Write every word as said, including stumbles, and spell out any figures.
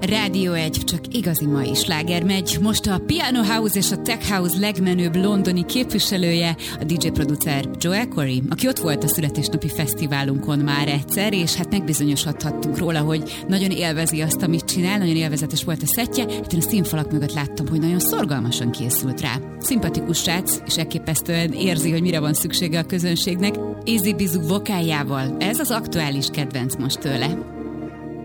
Rádió egy, csak igazi mai sláger megy. Most a Piano House és a Tech House legmenőbb londoni képviselője, a dé dzsé producer Joel Corry, aki ott volt a születésnapi fesztiválunkon már egyszer, és hát megbizonyosodhattunk róla, hogy nagyon élvezi azt, amit csinál, nagyon élvezetes volt a szettje. Hát én a színfalak mögött láttam, hogy nagyon szorgalmasan készült rá. Szimpatikus srác, és elképesztően érzi, hogy mire van szüksége a közönségnek. Easy Bizuk vokáljával. Ez az aktuális kedvenc most tőle.